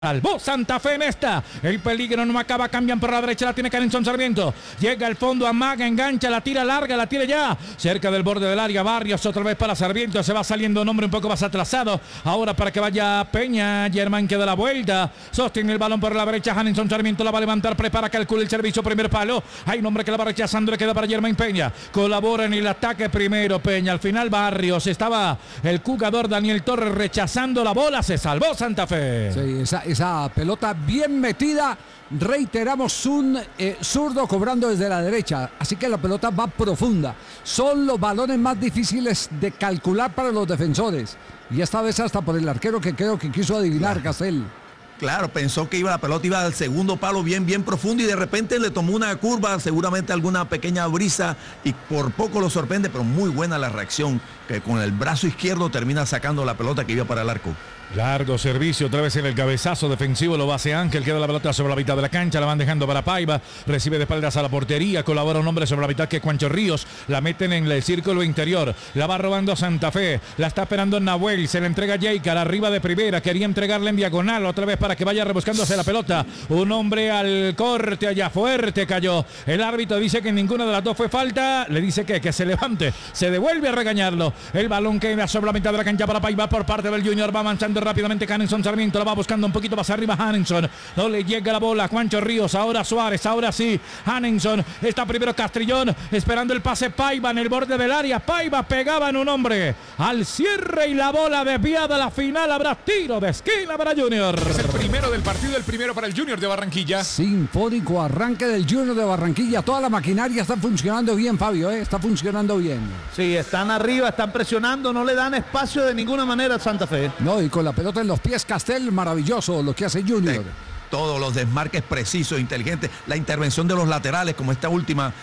Salvó Santa Fe en esta. El peligro no acaba. Cambian por la derecha. La tiene Canenson Sarmiento. Llega al fondo. Amaga. Engancha. La tira larga. La tira ya. Cerca del borde del área. Barrios. Otra vez para Sarmiento. Se va saliendo un hombre un poco más atrasado. Ahora para que vaya Peña. Germán que da la vuelta. Sostiene el balón por la derecha. Canenson Sarmiento la va a levantar. Prepara. Calcula el servicio. Primer palo. Hay un hombre que la va rechazando. Le queda para Germán Peña. Colabora en el ataque primero Peña. Al final Barrios. Estaba el jugador Daniel Torres rechazando la bola. Se salvó Santa Fe. Sí, esa pelota bien metida, reiteramos, un zurdo cobrando desde la derecha, así que la pelota va profunda. Son los balones más difíciles de calcular para los defensores, y esta vez hasta por el arquero, que creo que quiso adivinar, Castel. Claro, pensó que la pelota iba al segundo palo bien profundo y de repente le tomó una curva, seguramente alguna pequeña brisa y por poco lo sorprende, pero muy buena la reacción, que con el brazo izquierdo termina sacando la pelota que iba para el arco. Largo servicio, otra vez en el cabezazo defensivo, lo hace Ángel, queda la pelota sobre la mitad de la cancha, la van dejando para Paiva, recibe de espaldas a la portería, colabora un hombre sobre la mitad que es Juancho Ríos, la meten en el círculo interior, la va robando Santa Fe, la está esperando Nahuel, se la entrega Jaicar, arriba de primera, quería entregarle en diagonal, otra vez para que vaya rebuscándose la pelota, un hombre al corte, allá fuerte cayó, el árbitro dice que ninguna de las dos fue falta, le dice que se levante, se devuelve a regañarlo, el balón queda sobre la mitad de la cancha para Paiva por parte del Junior, va avanzando rápidamente Canenson Sarmiento, la va buscando un poquito más arriba Hanenson, no le llega la bola a Juancho Ríos, ahora Suárez, ahora sí Hanenson, está primero Castrillón, esperando el pase Paiva en el borde del área, Paiva pegaba en un hombre al cierre y la bola desviada a la final, habrá tiro de esquina para Junior. Es el primero del partido, el primero para el Junior de Barranquilla. Sinfónico arranque del Junior de Barranquilla, toda la maquinaria está funcionando bien, Fabio, está funcionando bien. Sí, están arriba, están presionando, no le dan espacio de ninguna manera a Santa Fe. No, y con la pelota en los pies, Castel, maravilloso lo que hace Junior. Todos los desmarques precisos, inteligentes, la intervención de los laterales, como esta última,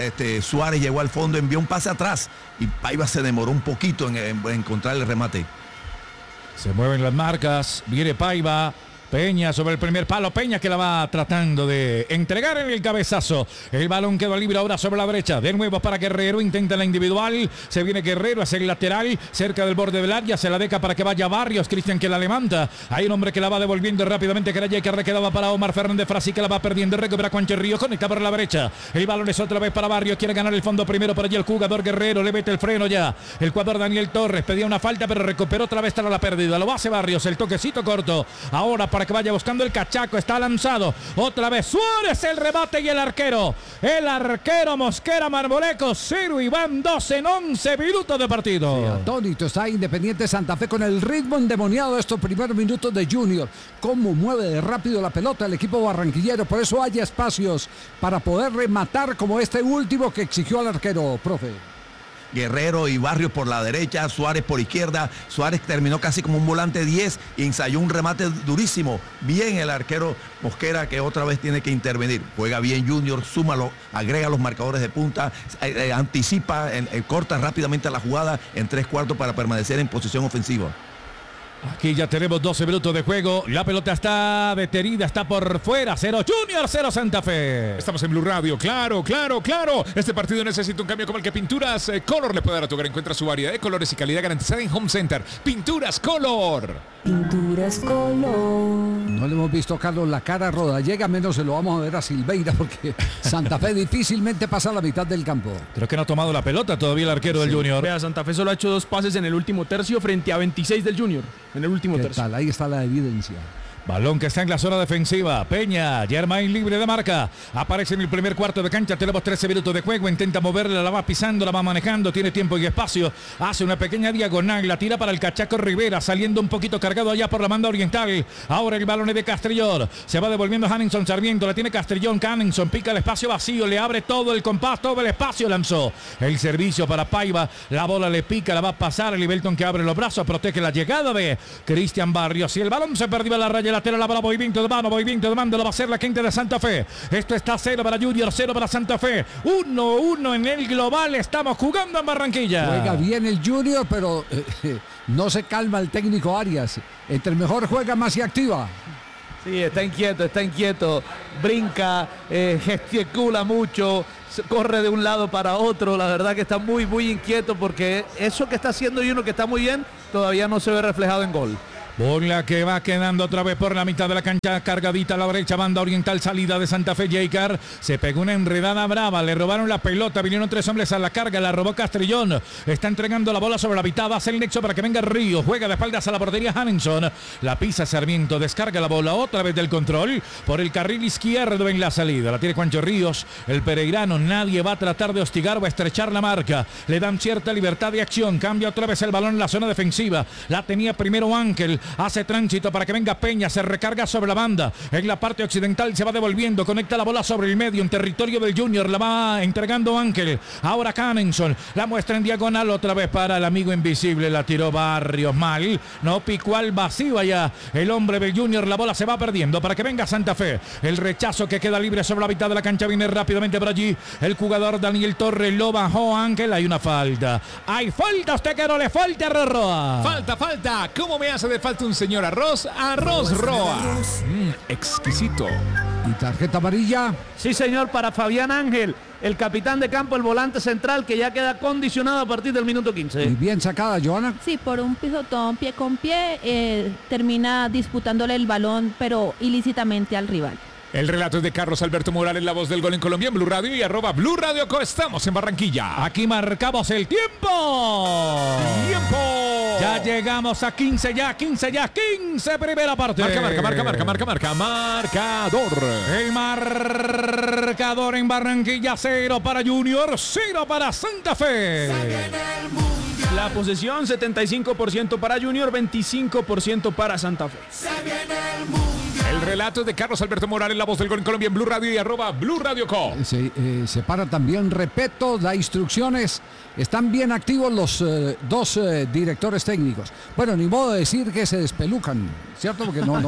Suárez llegó al fondo, envió un pase atrás y Paiva se demoró un poquito en encontrar el remate. Se mueven las marcas, viene Paiva. Peña sobre el primer palo, Peña que la va tratando de entregar en el cabezazo. El balón quedó libre ahora sobre la derecha. De nuevo para Guerrero, intenta la individual. Se viene Guerrero hacia el lateral, cerca del borde del área. Se la deja para que vaya Barrios. Cristian que la levanta. Hay un hombre que la va devolviendo rápidamente. Que quedaba para Omar Fernández Frasi, que la va perdiendo. Recupera Juancho Ríos, conecta por la derecha. El balón es otra vez para Barrios. Quiere ganar el fondo primero por allí el jugador Guerrero. Le mete el freno ya. El jugador Daniel Torres pedía una falta, pero recuperó otra vez la pérdida. Lo hace Barrios. El toquecito corto. Ahora para que vaya buscando el cachaco, está lanzado otra vez Suárez, el remate y el arquero Mosquera Marmoleco, 0 y van 2 en 11 minutos de partido. Sí, atónito está Independiente Santa Fe con el ritmo endemoniado de estos primeros minutos de Junior, cómo mueve de rápido la pelota el equipo barranquillero, por eso hay espacios para poder rematar como este último que exigió al arquero, profe. Guerrero y Barrios por la derecha, Suárez por izquierda. Suárez terminó casi como un volante 10 y ensayó un remate durísimo. Bien el arquero Mosquera, que otra vez tiene que intervenir. Juega bien Junior, súmalo, agrega los marcadores de punta, anticipa, corta rápidamente la jugada en 3/4 para permanecer en posición ofensiva. Aquí ya tenemos 12 minutos de juego. La pelota está detenida, está por fuera. 0 Junior, 0 Santa Fe. Estamos en Blue Radio. Claro. Este partido necesita un cambio como el que Pinturas Color le puede dar a tu hogar. Encuentra su variedad de colores y calidad garantizada en Home Center. Pinturas Color. Pinturas Color. No le hemos visto, Carlos, la cara a Rodallega, menos se lo vamos a ver a Silveira, porque Santa Fe difícilmente pasa a la mitad del campo. Creo que no ha tomado la pelota todavía el arquero del Junior. Vea, Santa Fe solo ha hecho 2 pases en el último tercio frente a 26 del Junior. En el último tercio. Tal? Ahí está la evidencia. Balón que está en la zona defensiva. Peña, Germán libre de marca. Aparece en el primer cuarto de cancha. Tenemos 13 minutos de juego. Intenta moverla, la va pisando, la va manejando. Tiene tiempo y espacio. Hace una pequeña diagonal. La tira para el cachaco Rivera. Saliendo un poquito cargado allá por la banda oriental. Ahora el balón es de Castrillón. Se va devolviendo Hanenson Sarmiento. La tiene Castrillón. Canenson pica el espacio vacío. Le abre todo el compás, todo el espacio. Lanzó el servicio para Paiva. La bola le pica, la va a pasar. El Ibelton que abre los brazos. Protege la llegada de Cristian Barrios. Y el balón se perdió en la raya lateral. La bola, movimiento de mano, lo va a hacer la gente de Santa Fe. Esto está 0 para Junior, 0 para Santa Fe. 1-1 en el global. Estamos jugando en Barranquilla. Juega bien el Junior, pero no se calma el técnico Arias. Entre mejor juega, más se activa. Sí, está inquieto, brinca, gesticula mucho, corre de un lado para otro. La verdad que está muy inquieto, porque eso que está haciendo Junior, que está muy bien, todavía no se ve reflejado en gol. Bola que va quedando otra vez por la mitad de la cancha, cargadita a la derecha, banda oriental, salida de Santa Fe. Jaycar se pegó una enredada brava, le robaron la pelota, vinieron 3 hombres a la carga, la robó Castrillón, está entregando la bola sobre la mitad, hace el nexo para que venga Ríos, juega de espaldas a la portería Hanningson, la pisa Sarmiento, descarga la bola otra vez del control por el carril izquierdo en la salida, la tiene Juancho Ríos, el peregrino, nadie va a tratar de hostigar o a estrechar la marca, le dan cierta libertad de acción, cambia otra vez el balón en la zona defensiva, la tenía primero Ángel, hace tránsito para que venga Peña, se recarga sobre la banda, en la parte occidental se va devolviendo, conecta la bola sobre el medio, en territorio del Junior, la va entregando Ángel, ahora Canenson, la muestra en diagonal otra vez para el amigo invisible, la tiró Barrios mal, no picó al vacío allá, el hombre del Junior, la bola se va perdiendo para que venga Santa Fe, el rechazo que queda libre sobre la mitad de la cancha, viene rápidamente por allí, el jugador Daniel Torres, lo bajó Ángel, hay una falta, hay falta, usted que no le falte a Roa. Falta, ¿cómo me hace de falta un señor arroz? Arroz Roa. Exquisito. Y tarjeta amarilla. Sí, señor, para Fabián Ángel, el capitán de campo, el volante central, que ya queda condicionado a partir del minuto 15. Y bien sacada, Joana. Sí, por un pisotón pie con pie, termina disputándole el balón, pero ilícitamente al rival. El relato es de Carlos Alberto Morales, la voz del gol en Colombia en Blue Radio y @Blue Radio Co. Estamos en Barranquilla. Aquí marcamos el tiempo. Ya llegamos a 15 ya, 15 primera parte. Marcador. El marcador en Barranquilla, 0 para Junior, 0 para Santa Fe. La posesión 75% para Junior, 25% para Santa Fe. El relato es de Carlos Alberto Morales, la voz del gol en Colombia en Blue Radio y @Blue Radio Co. Se para también Repeto, da instrucciones. Están bien activos los dos directores técnicos. Bueno, ni modo de decir que se despelucan, ¿cierto? Porque no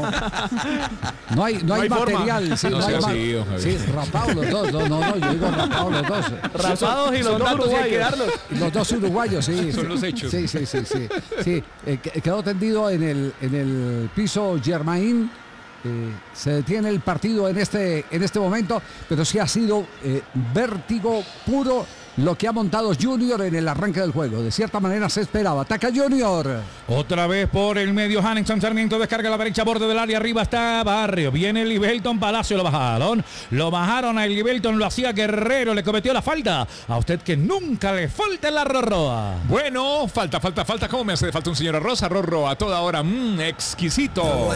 hay material. Sí, No no hay sea ma- así, don Javier. sí, rapados los dos. No, yo digo rapados los dos. Rapados y los dos uruguayos. Los dos uruguayos, sí. Son los hechos. Sí. Quedó tendido en el piso Germain. Se detiene el partido en este momento, pero sí ha sido vértigo puro lo que ha montado Junior en el arranque del juego. De cierta manera se esperaba. Ataca Junior. Otra vez por el medio, Hanningson, Sarmiento descarga a la derecha, borde del área, arriba está Barrio, viene Libelton, Palacio, lo bajaron a Libelton, lo hacía Guerrero, le cometió la falta. A usted que nunca le falte la Roa. Bueno, falta. ¿Cómo me hace de falta un señor arroz? Arroz Roa a toda hora. Exquisito.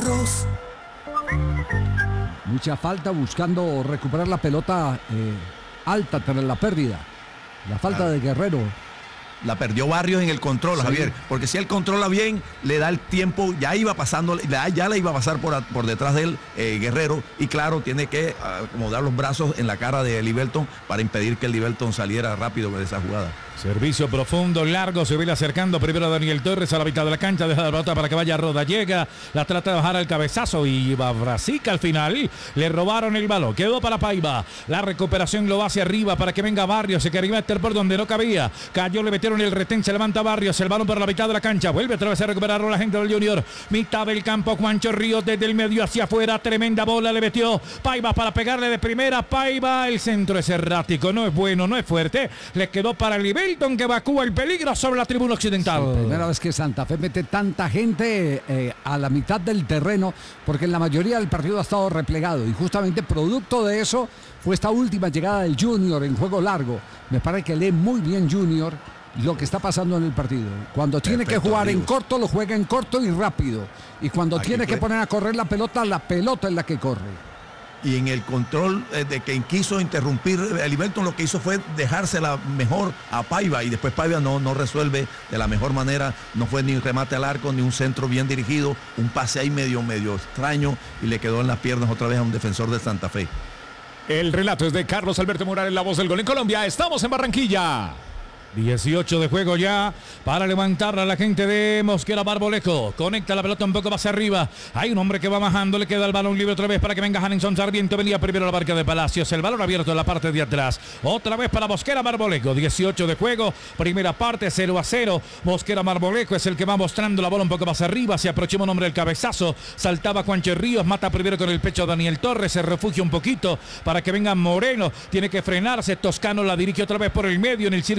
Mucha falta buscando recuperar la pelota alta tras la pérdida. La falta de Guerrero. La perdió Barrios en el control, Sí. Javier, porque si él controla bien, le da el tiempo, ya iba pasando, ya le iba a pasar por detrás de él Guerrero, y claro, tiene que acomodar los brazos en la cara de Libelton para impedir que el Libelton saliera rápido de esa jugada. Servicio profundo, largo, se viene acercando primero Daniel Torres a la mitad de la cancha, deja la pelota para que vaya Roda, llega, la trata de bajar al cabezazo y va Brasica al final, le robaron el balón, quedó para Paiva, la recuperación lo va hacia arriba para que venga Barrios, se quería meter por donde no cabía, cayó, le metieron el retén, se levanta Barrios, el balón por la mitad de la cancha, vuelve otra vez a recuperarlo la gente del Junior, mitad del campo, Juancho Ríos desde el medio hacia afuera, tremenda bola, le metió Paiva para pegarle de primera, Paiva, el centro es errático, no es bueno, no es fuerte, le quedó para Libelton que evacúa el peligro sobre la tribuna occidental. Primera vez que Santa Fe mete tanta gente a la mitad del terreno, porque en la mayoría del partido ha estado replegado y justamente producto de eso fue esta última llegada del Junior en juego largo. Me parece que lee muy bien Junior lo que está pasando en el partido. Cuando tiene que jugar en corto, lo juega en corto y rápido. Y cuando tiene que poner a correr la pelota es la que corre. Y en el control de quien quiso interrumpir el Libelton, lo que hizo fue dejársela mejor a Paiva, y después Paiva no resuelve de la mejor manera, no fue ni un remate al arco, ni un centro bien dirigido, un pase ahí medio extraño, y le quedó en las piernas otra vez a un defensor de Santa Fe. El relato es de Carlos Alberto Morales, la voz del gol en Colombia. Estamos en Barranquilla. 18 de juego ya para levantarla la gente de Mosquera. Barbolejo conecta la pelota un poco más arriba, hay un hombre que va bajando, le queda el balón libre otra vez para que venga Hanningson. Sarmiento venía primero a la barca de Palacios, el balón abierto en la parte de atrás, otra vez para Mosquera. Barbolejo, 18 de juego, primera parte, 0-0. Mosquera Barbolejo es el que va mostrando la bola un poco más arriba, se aproxima un hombre del cabezazo, saltaba Juancho Ríos, mata primero con el pecho a Daniel Torres, se refugia un poquito para que venga Moreno, tiene que frenarse, Toscano la dirige otra vez por el medio en el círculo interior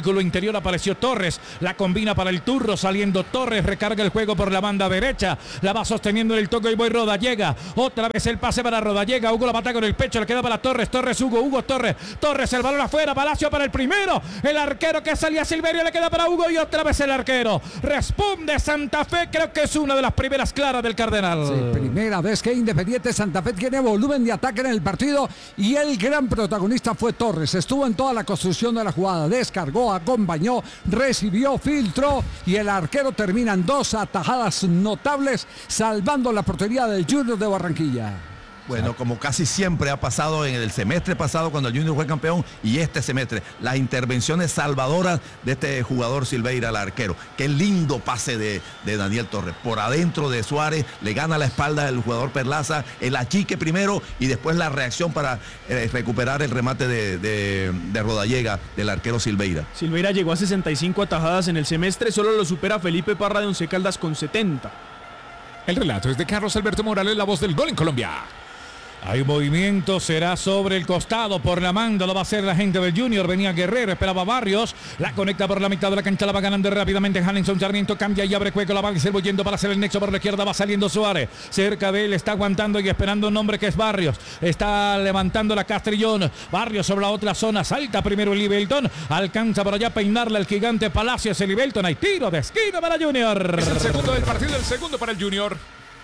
interior apareció Torres, la combina para el Turro, saliendo Torres, recarga el juego por la banda derecha, la va sosteniendo en el toque y voy Rodallega, otra vez el pase para Rodallega, Hugo la bata con el pecho, le queda para Torres, Hugo, Torres, el balón afuera, Palacio para el primero, el arquero que salía Silverio, le queda para Hugo y otra vez el arquero, responde Santa Fe, creo que es una de las primeras claras del Cardenal. Sí, primera vez que Independiente Santa Fe tiene volumen de ataque en el partido y el gran protagonista fue Torres, estuvo en toda la construcción de la jugada, descargó, acompañó, recibió, filtró y el arquero termina en 2 atajadas notables salvando la portería del Junior de Barranquilla. Bueno, como casi siempre ha pasado en el semestre pasado cuando el Junior fue campeón y este semestre, las intervenciones salvadoras de este jugador Silveira, el arquero. Qué lindo pase de Daniel Torres. Por adentro de Suárez, le gana la espalda del jugador Perlaza, el achique primero y después la reacción para recuperar el remate de Rodallega, del arquero Silveira. Silveira llegó a 65 atajadas en el semestre, solo lo supera Felipe Parra de Once Caldas con 70. El relato es de Carlos Alberto Morales, la voz del gol en Colombia. Hay movimiento, será sobre el costado, por la manda, lo va a hacer la gente del Junior, venía Guerrero, esperaba Barrios, la conecta por la mitad de la cancha, la va ganando rápidamente Hanningson, Sarmiento cambia y abre juego, la va a ser yendo para hacer el nexo por la izquierda, va saliendo Suárez, cerca de él, está aguantando y esperando un hombre que es Barrios, está levantando la Castrillón, Barrios sobre la otra zona, salta primero el Libelton, alcanza por allá a peinarle al gigante Palacios, el Libelton, hay tiro de esquina para Junior. Es el segundo del partido, el segundo para el Junior.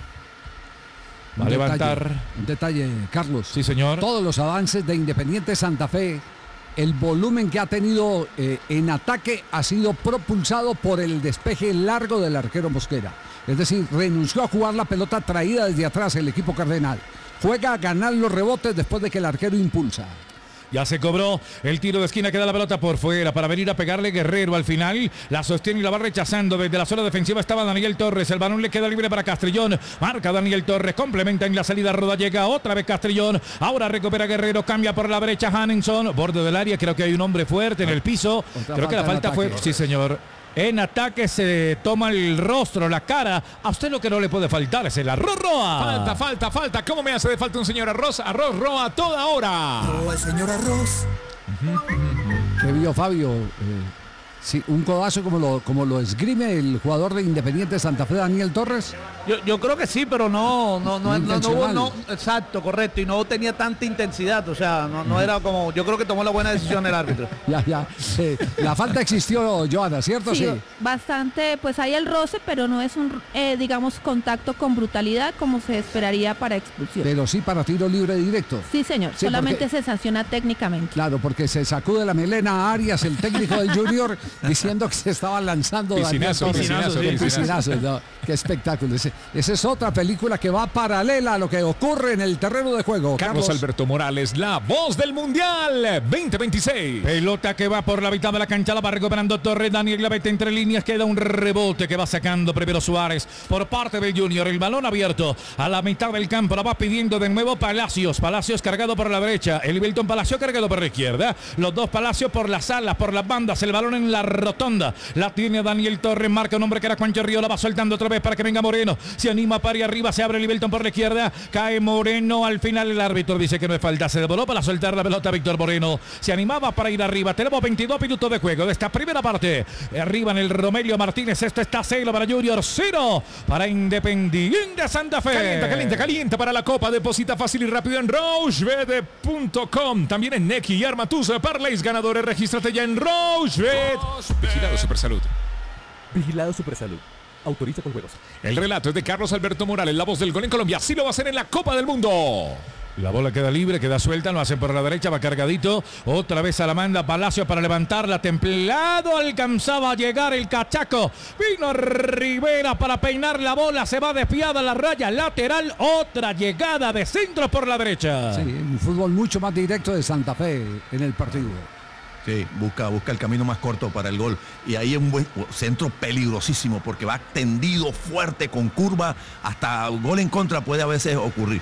Va a levantar. Un detalle, Carlos. Sí, señor. Todos los avances de Independiente Santa Fe, el volumen que ha tenido en ataque ha sido propulsado por el despeje largo del arquero Mosquera. Es decir, renunció a jugar la pelota traída desde atrás el equipo cardenal. Juega a ganar los rebotes después de que el arquero impulsa. Ya se cobró el tiro de esquina, queda la pelota por fuera para venir a pegarle Guerrero al final. La sostiene y la va rechazando. Desde la zona defensiva estaba Daniel Torres. El balón le queda libre para Castrillón. Marca Daniel Torres. Complementa en la salida Rodallega. Otra vez Castrillón. Ahora recupera Guerrero. Cambia por la derecha Hanningson. Borde del área. Creo que hay un hombre fuerte en el piso. Creo que la falta fue... Sí, señor. En ataque se toma el rostro, la cara. A usted lo que no le puede faltar es el arroz Roa. Falta. ¿Cómo me hace de falta un señor arroz? Arroz Roa toda hora. Roa, el señor arroz. ¿Qué vio Fabio? Sí, un codazo como lo esgrime el jugador de Independiente Santa Fe, Daniel Torres. Yo creo que sí, pero no Intencional. hubo, exacto, correcto, y no tenía tanta intensidad, o sea, no era como, yo creo que tomó la buena decisión el árbitro. Ya. La falta existió, Joana, ¿cierto? Sí, bastante, pues hay el roce, pero no es un, digamos, contacto con brutalidad como se esperaría para expulsión. Pero sí para tiro libre directo. Sí, señor, Sí, solamente porque- se sanciona técnicamente. Claro, porque se sacude la melena a Arias, el técnico del Junior, diciendo que se estaba lanzando Piscinazo, Daniel Torres. Piscinazo, no, qué espectáculo. Esa es otra película que va paralela a lo que ocurre en el terreno de juego. Carlos Alberto Morales, la voz del Mundial 2026. Pelota que va por la mitad de la cancha, la va recuperando Torres, Daniel la mete entre líneas, queda un rebote que va sacando primero Suárez por parte del Junior, el balón abierto a la mitad del campo, la va pidiendo de nuevo Palacios cargado por la derecha, el Wilton Palacio cargado por la izquierda, los dos Palacios por las alas, por las bandas, el balón en la rotonda, la tiene Daniel Torres, marca un hombre que era Juancho Río, la va soltando otra vez para que venga Moreno, se anima para ir arriba, se abre el Wilton por la izquierda, cae Moreno, al final el árbitro dice que no es falta, se devoló para soltar la pelota Víctor Moreno, se animaba para ir arriba, tenemos 22 minutos de juego de esta primera parte, arriba en el Romelio Martínez, esto está 0 para Junior, 0 para Independiente Santa Fe. Calienta para la Copa, deposita fácil y rápido en rochebet.com, también en Neki y arma tus parlays ganadores, regístrate ya en Rochebet. Vigilado Supersalud. Vigilado Supersalud. Autoriza con juegos. El relato es de Carlos Alberto Morales, la voz del gol en Colombia. Sí lo va a hacer en la Copa del Mundo. La bola queda libre, queda suelta, lo hace por la derecha, va cargadito, otra vez a la manda Palacio para levantarla, templado, alcanzaba a llegar el cachaco, vino Rivera para peinar la bola, se va desviada a la raya lateral, otra llegada de centro por la derecha. Sí, un fútbol mucho más directo de Santa Fe en el partido. Sí, busca el camino más corto para el gol. Y ahí es un buen centro peligrosísimo porque va tendido fuerte con curva. Hasta gol en contra puede a veces ocurrir.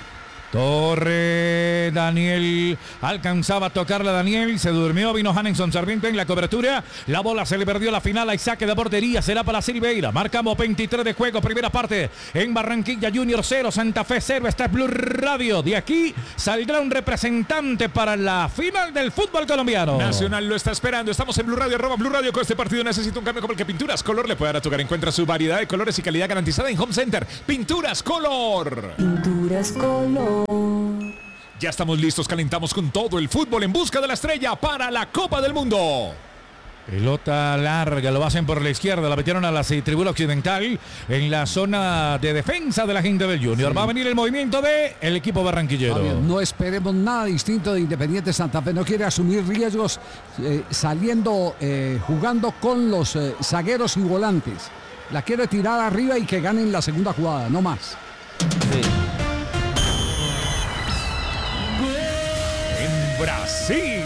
Torre, Daniel alcanzaba a tocarla. Daniel se durmió, vino Hanenson Sarmiento en la cobertura. La bola se le perdió a la final. Hay saque de portería, será para Silveira. Marcamos 23 de juego, primera parte en Barranquilla. Junior 0, Santa Fe 0. Está Blue Radio. De aquí saldrá un representante para la final del fútbol colombiano. Nacional lo está esperando. Estamos en Blue Radio, @Blue Radio. Con este partido necesita un cambio como el que Pinturas Color le puede dar a tu hogar. Encuentra su variedad de colores y calidad garantizada en Home Center. Pinturas Color. Pinturas Color. Ya estamos listos, calentamos con todo el fútbol en busca de la estrella para la Copa del Mundo. Pelota larga, lo hacen por la izquierda, la metieron a la tribuna occidental en la zona de defensa de la gente del Junior. Sí. Va a venir el movimiento del equipo barranquillero. Fabio, no esperemos nada distinto de Independiente Santa Fe. No quiere asumir riesgos jugando con los zagueros y volantes. La quiere tirar arriba y que ganen la segunda jugada, no más. Sí. En Brasil.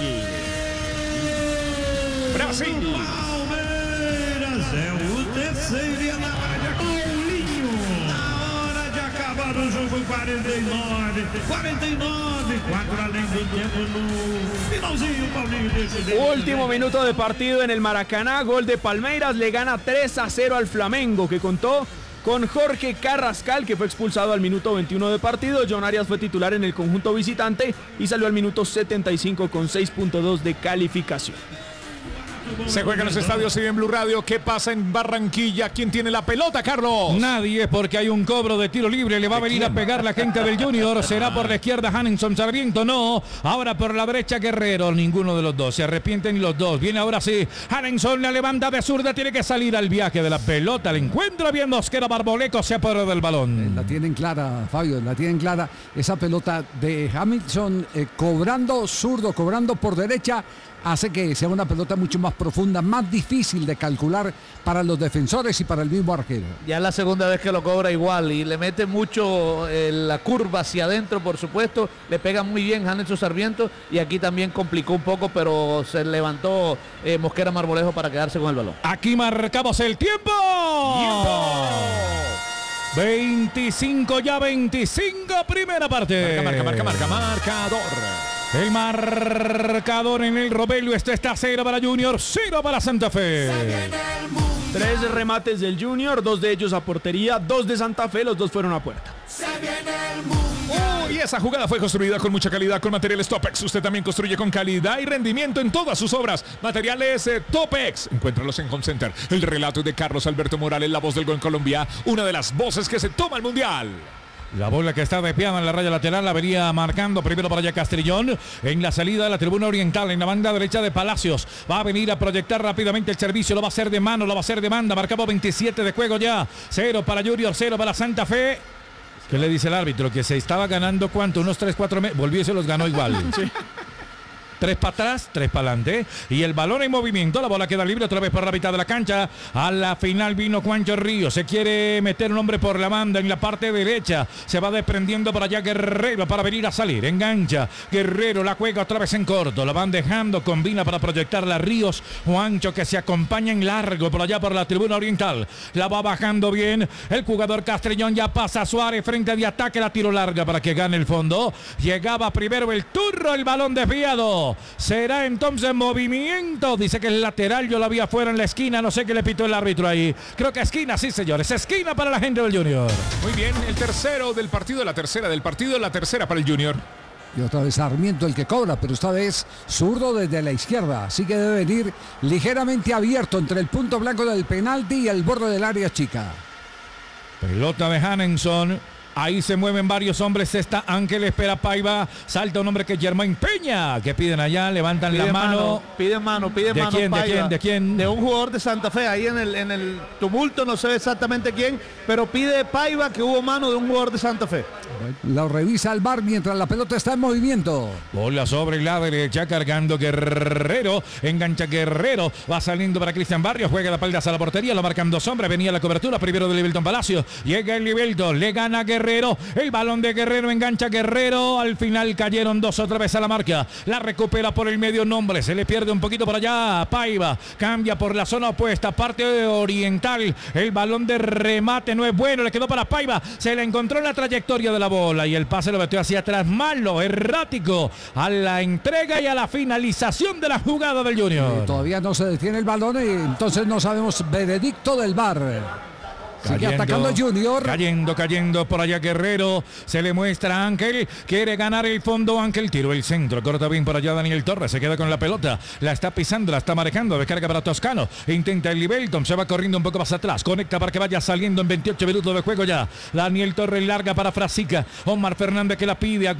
Brasil. Palmeiras é o terceiro e na hora de Paulinho. Na hora de acabar o jogo, 49, 4 além do tempo no finalzinho, Paulinho decidiu. Último minuto de partido en el Maracaná, gol de Palmeiras, le gana 3-0 al Flamengo, que contó con Jorge Carrascal, que fue expulsado al minuto 21 de partido. John Arias fue titular en el conjunto visitante y salió al minuto 75 con 6.2 de calificación. Se juega en los estadios y en Blue Radio. ¿Qué pasa en Barranquilla? ¿Quién tiene la pelota, Carlos? Nadie, porque hay un cobro de tiro libre. Le va a venir a pegar la gente del Junior. Será por la izquierda Hanenson Sarmiento. No. Ahora por la derecha Guerrero. Ninguno de los dos. Se arrepienten los dos. Viene ahora sí. Hanenson la levanta de zurda. Tiene que salir al viaje de la pelota. Le encuentra bien Mosquera. Barboleco se apodera del balón. La tienen clara, Fabio. La tienen clara. Esa pelota de Hamilton cobrando zurdo, cobrando por derecha, hace que sea una pelota mucho más profunda, más difícil de calcular para los defensores y para el mismo arquero. Ya es la segunda vez que lo cobra igual y le mete mucho la curva hacia adentro, por supuesto. Le pega muy bien Hanenson Sarmiento y aquí también complicó un poco, pero se levantó Mosquera Marmolejo para quedarse con el balón. Aquí marcamos el tiempo. 25 ya 25, primera parte. Marcador. El marcador en el Romelio. Esto está 0 para Junior, 0 para Santa Fe. 3 remates del Junior, 2 de ellos a portería, 2 de Santa Fe, los 2 fueron a puerta. Y esa jugada fue construida con mucha calidad con materiales Topex. Usted también construye con calidad y rendimiento en todas sus obras. Materiales Topex. Encuéntralos en Home Center. El relato es de Carlos Alberto Morales, la voz del gol en Colombia. Una de las voces que se toma el Mundial. La bola que está desviada en la raya lateral la venía marcando primero para allá Castrillón en la salida de la tribuna oriental en la banda derecha de Palacios. Va a venir a proyectar rápidamente el servicio, lo va a hacer de mano, lo va a hacer de banda. Marcamos 27 de juego ya. 0 para Junior, 0 para Santa Fe. ¿Qué le dice el árbitro? Que se estaba ganando ¿cuánto? Unos 3-4 meses. Volvió y se los ganó igual. Sí. 3 para atrás, 3 para adelante. Y el balón en movimiento. La bola queda libre otra vez por la mitad de la cancha. A la final vino Juancho Ríos. Se quiere meter un hombre por la banda en la parte derecha. Se va desprendiendo por allá Guerrero para venir a salir. Engancha. Guerrero la juega otra vez en corto. La van dejando. Combina para proyectarla a Ríos. Juancho que se acompaña en largo por allá por la tribuna oriental. La va bajando bien. El jugador Castrillón ya pasa a Suárez frente de ataque. La tiro larga para que gane el fondo. Llegaba primero el turro. El balón desviado. Será entonces movimiento. Dice que el lateral, yo la vi afuera en la esquina. No sé qué le pitó el árbitro ahí. Creo que esquina, sí señores. Esquina para la gente del Junior. Muy bien, el tercero del partido, la tercera del partido, la tercera para el Junior. Y otra vez Sarmiento el que cobra, pero esta vez zurdo desde la izquierda. Así que debe venir ligeramente abierto entre el punto blanco del penalti y el borde del área chica. Pelota de Hanenson. Ahí se mueven varios hombres. Está Ángel, espera Paiva. Salta un hombre que es Germán Peña. Que piden allá, levantan la mano. Piden mano. ¿De quién? Paiva. ¿De quién? De un jugador de Santa Fe. Ahí en el tumulto, no sé exactamente quién, pero pide Paiva que hubo mano de un jugador de Santa Fe. Lo revisa el VAR mientras la pelota está en movimiento. Bola sobre la derecha, cargando Guerrero. Engancha Guerrero. Va saliendo para Cristian Barrios. Juega la espaldas a la portería. Lo marcan dos hombres. Venía la cobertura primero de Livelton Palacio. Llega el Livelton. Le gana Guerrero. Guerrero. El balón de Guerrero engancha Guerrero. Al final cayeron 2 otra vez a la marca. La recupera por el medio Nombre. Se le pierde un poquito por allá. Paiva cambia por la zona opuesta, parte oriental. El balón de remate no es bueno. Le quedó para Paiva. Se le encontró en la trayectoria de la bola y el pase lo metió hacia atrás. Malo, errático a la entrega y a la finalización de la jugada del Junior. Todavía no se detiene el balón y entonces no sabemos veredicto del VAR. Sigue atacando Junior. Cayendo por allá Guerrero. Se le muestra a Ángel. Quiere ganar el fondo. Ángel tiró el centro. Corta bien por allá Daniel Torres. Se queda con la pelota. La está pisando, la está marcando. Descarga para Toscano. Intenta el Libelton. Se va corriendo un poco más atrás. Conecta para que vaya saliendo en 28 minutos de juego ya. Daniel Torres larga para Frasica. Omar Fernández que la pide.